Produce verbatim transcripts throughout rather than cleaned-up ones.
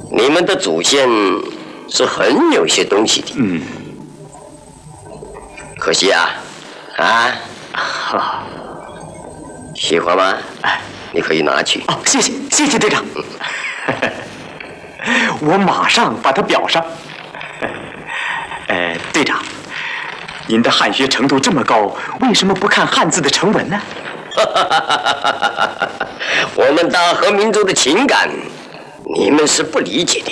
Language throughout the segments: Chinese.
你们的祖先是很有些东西的。 嗯。 可惜啊，啊， 好， 喜欢吗？ 哎， 你可以拿去。 哦，谢谢，谢谢队长。我马上把它裱上。呃，队长，您的汉学程度这么高，为什么不看汉字的成文呢？ 我们大和民族的情感，你们是不理解的。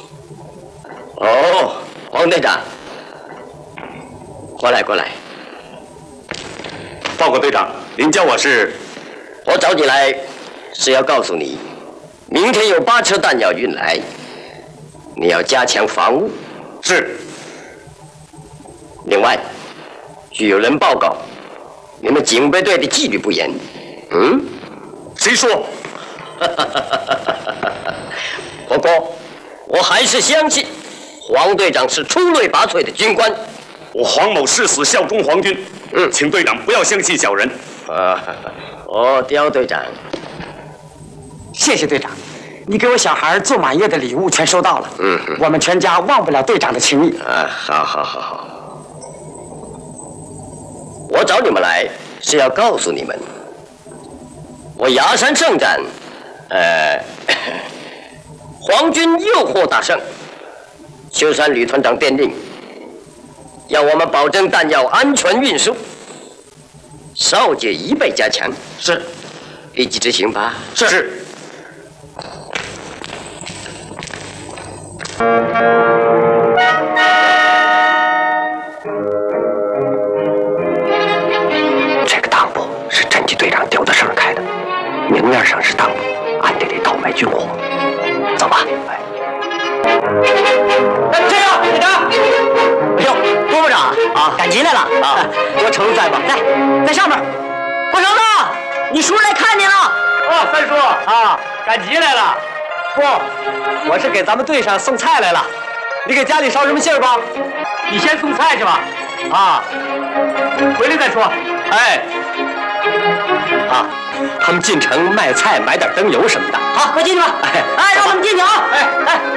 哦，黄队长，过来过来。 报告队长，您叫我是？ 我找你来是要告诉你，明天有八车弹药运来，你要加强防务。 是。 另外，据有人报告，你们警备队的纪律不严。嗯？ 谁说？ 不过，我还是相信黄队长是出类拔萃的军官。 我黄某誓死效忠皇军。嗯，请队长不要相信小人。 啊，哦，刁队长， 谢谢队长，你给我小孩做满月的礼物全收到了。 嗯， 我们全家忘不了队长的情谊。 啊，好好好好。我找你们来是要告诉你们，我崖山圣战，呃，皇军又获大胜。秋山旅团长电令，要我们保证弹药安全运输，哨戒一倍加强。 是， 立即执行吧。 是。是这个当铺是陈吉队长丢的声开的，明面上是当铺，暗地里倒卖军火。走吧。哎， 这样，队长。哎呦，郭部长啊，赶集来了啊！我程在吧？在，在上面。郭程子，你叔来看你了。 哦，三叔啊，赶集来了。不，我是给咱们队上送菜来了。你给家里捎什么信儿吧？你先送菜去吧。啊，回来再说。哎， 啊，他们进城卖菜，买点灯油什么的。 好，快进去吧。哎，让他们进去啊！ 哎哎。